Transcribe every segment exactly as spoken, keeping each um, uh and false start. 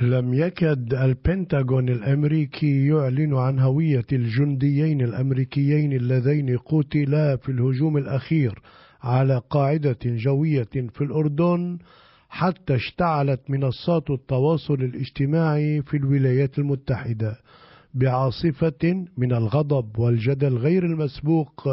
لم يكد البنتاغون الأمريكي يعلن عن هوية الجنديين الأمريكيين اللذين قتلا في الهجوم الأخير على قاعدة جوية في الأردن حتى اشتعلت منصات التواصل الاجتماعي في الولايات المتحدة بعاصفة من الغضب والجدل غير المسبوق.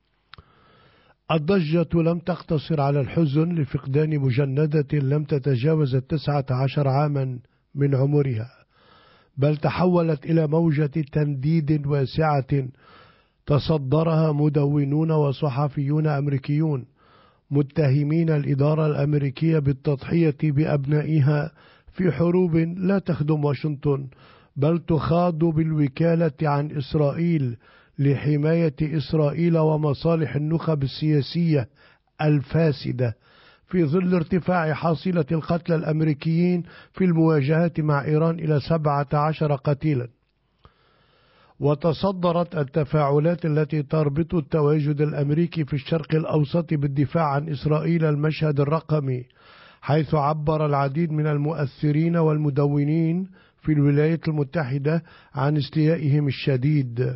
الضجة لم تقتصر على الحزن لفقدان مجندة لم تتجاوز التسعة عشر عاما من عمرها، بل تحولت إلى موجة تنديد واسعة تصدرها مدونون وصحفيون أمريكيون متهمين الإدارة الأمريكية بالتضحية بأبنائها في حروب لا تخدم واشنطن بل تخاض بالوكالة عن إسرائيل لحماية إسرائيل ومصالح النخب السياسية الفاسدة في ظل ارتفاع حاصلة القتلى الأمريكيين في المواجهات مع إيران إلى سبعة عشر قتيلا. وتصدرت التفاعلات التي تربط التواجد الأمريكي في الشرق الأوسط بالدفاع عن إسرائيل المشهد الرقمي، حيث عبر العديد من المؤثرين والمدونين في الولايات المتحدة عن استيائهم الشديد.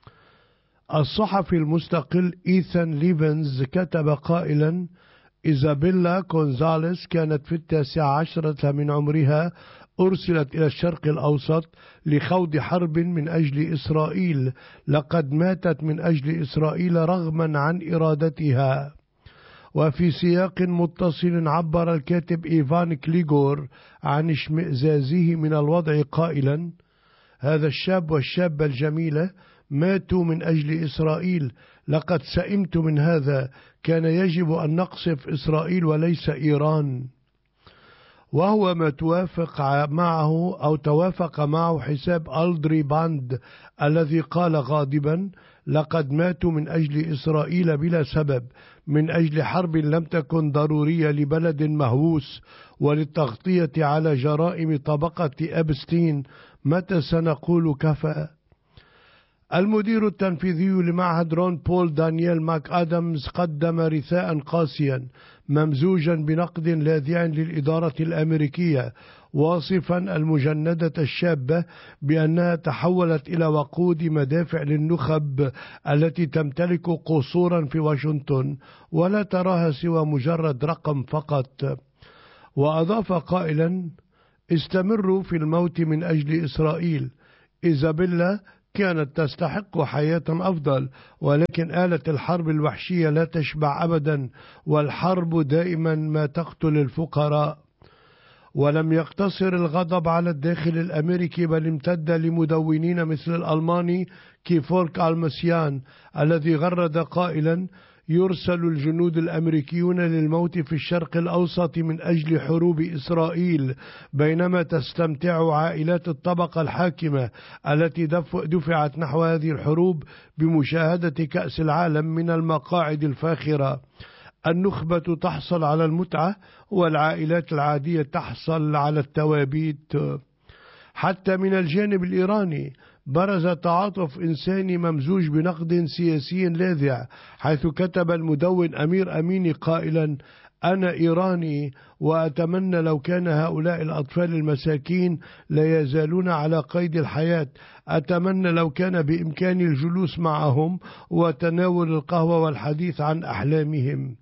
الصحفي المستقل إيثان ليفنز كتب قائلا: إيزابيلا غونزاليز كانت في التاسعة عشرة من عمرها أرسلت إلى الشرق الأوسط لخوض حرب من أجل إسرائيل، لقد ماتت من أجل إسرائيل رغما عن إرادتها. وفي سياق متصل عبر الكاتب إيفان كليغور عن اشمئزازه من الوضع قائلا: هذا الشاب والشابة الجميلة ماتوا من أجل إسرائيل، لقد سئمت من هذا، كان يجب أن نقصف إسرائيل وليس إيران. وهو ما توافق معه أو توافق معه حساب ألدري باند الذي قال غاضبا: لقد ماتوا من أجل إسرائيل بلا سبب، من أجل حرب لم تكن ضرورية لبلد مهووس وللتغطية على جرائم طبقة أبستين. متى سنقول كفى؟ المدير التنفيذي لمعهد رون بول دانييل ماك آدمز قدم رثاء قاسيا ممزوجا بنقد لاذع للإدارة الأمريكية، واصفا المجندة الشابة بأنها تحولت إلى وقود مدافع للنخب التي تمتلك قصورا في واشنطن ولا تراها سوى مجرد رقم فقط. وأضاف قائلا: استمروا في الموت من أجل إسرائيل. إيزابيلا كانت تستحق حياة أفضل، ولكن آلة الحرب الوحشية لا تشبع أبدا، والحرب دائما ما تقتل الفقراء. ولم يقتصر الغضب على الداخل الأمريكي بل امتد لمدونين مثل الألماني كيفورك ألمسيان الذي غرد قائلا: يرسل الجنود الأمريكيون للموت في الشرق الأوسط من أجل حروب إسرائيل، بينما تستمتع عائلات الطبقة الحاكمة التي دفعت نحو هذه الحروب بمشاهدة كأس العالم من المقاعد الفاخرة. النخبة تحصل على المتعة والعائلات العادية تحصل على التوابيت. حتى من الجانب الإيراني برز تعاطف إنساني ممزوج بنقد سياسي لاذع، حيث كتب المدون أمير أميني قائلا: أنا إيراني وأتمنى لو كان هؤلاء الأطفال المساكين لا يزالون على قيد الحياة، أتمنى لو كان بإمكاني الجلوس معهم وتناول القهوة والحديث عن أحلامهم.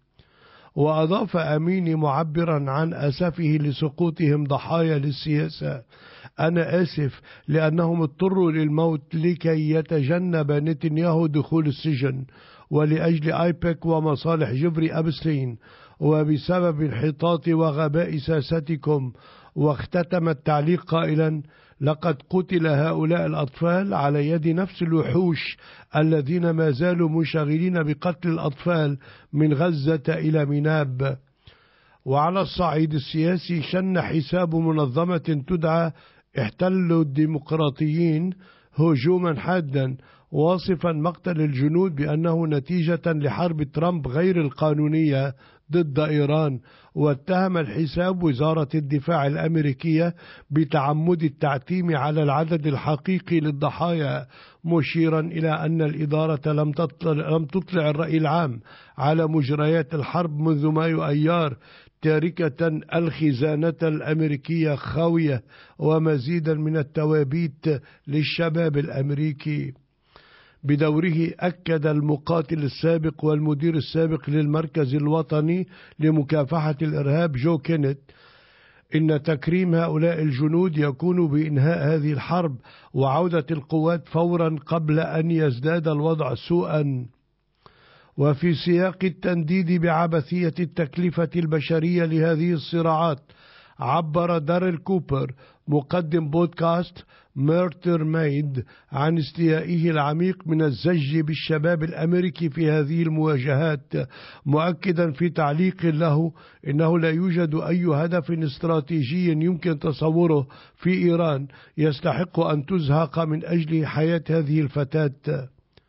وأضاف أميني معبرا عن أسفه لسقوطهم ضحايا للسياسة: أنا آسف لأنهم اضطروا للموت لكي يتجنب نتنياهو دخول السجن، ولأجل آيبك ومصالح جيفري أبستين، وبسبب انحطاط وغباء سياستكم. واختتم التعليق قائلا: لقد قتل هؤلاء الأطفال على يد نفس الوحوش الذين ما زالوا منشغلين بقتل الأطفال من غزة إلى مناب. وعلى الصعيد السياسي شن حساب منظمة تدعى احتلوا الديمقراطيين هجوما حادا، واصفا مقتل الجنود بأنه نتيجة لحرب ترامب غير القانونية ضد إيران. واتهم الحساب وزارة الدفاع الأمريكية بتعمد التعتيم على العدد الحقيقي للضحايا، مشيرا إلى أن الإدارة لم تطلع, لم تطلع الرأي العام على مجريات الحرب منذ مايو أيار، تاركة الخزانة الأمريكية خاوية ومزيدا من التوابيت للشباب الأمريكي. بدوره أكد المقاتل السابق والمدير السابق للمركز الوطني لمكافحة الإرهاب جو كينيت إن تكريم هؤلاء الجنود يكون بإنهاء هذه الحرب وعودة القوات فورا قبل أن يزداد الوضع سوءا. وفي سياق التنديد بعبثية التكلفة البشرية لهذه الصراعات، عبر داريل كوبر مقدم بودكاست ميرتر ميد عن استيائه العميق من الزج بالشباب الأمريكي في هذه المواجهات، مؤكدا في تعليق له إنه لا يوجد أي هدف استراتيجي يمكن تصوره في إيران يستحق أن تزهق من أجل حياة هذه الفتاة.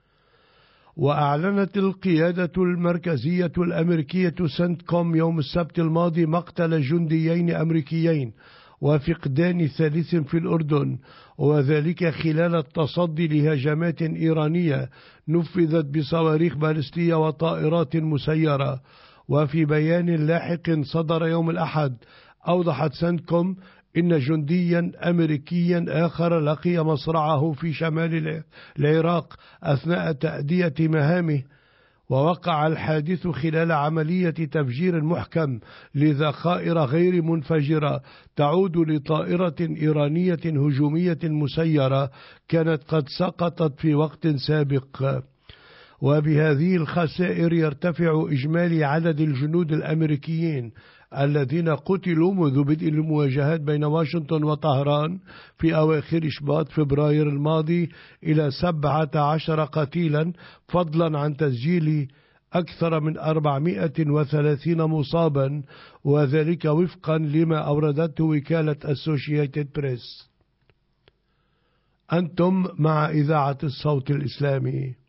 وأعلنت القيادة المركزية الأمريكية سنت كوم يوم السبت الماضي مقتل جنديين أمريكيين وفقدان ثالث في الأردن، وذلك خلال التصدي لهجمات إيرانية نفذت بصواريخ باليستية وطائرات مسيرة. وفي بيان لاحق صدر يوم الأحد، أوضحت سنت كوم إن جنديا أمريكيا آخر لقي مصرعه في شمال العراق أثناء تأدية مهامه، ووقع الحادث خلال عملية تفجير محكم لذخائر غير منفجرة تعود لطائرة إيرانية هجومية مسيرة كانت قد سقطت في وقت سابق. وبهذه الخسائر يرتفع إجمالي عدد الجنود الأمريكيين الذين قتلوا منذ بدء المواجهات بين واشنطن وطهران في أواخر شباط فبراير الماضي إلى سبعة عشر قتيلا، فضلا عن تسجيل أكثر من أربعمائة وثلاثين مصابا، وذلك وفقا لما أوردته وكالة أسوشيتد بريس. أنتم مع إذاعة الصوت الإسلامي.